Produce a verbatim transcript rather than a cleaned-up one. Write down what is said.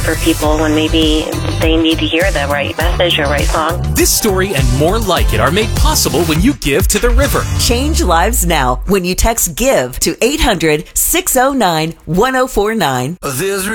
for people when maybe they need to hear the right message or right song. This story and more like it are made possible when you give to the river. Change lives now when you text GIVE to eight hundred, six oh nine, one oh four nine. There's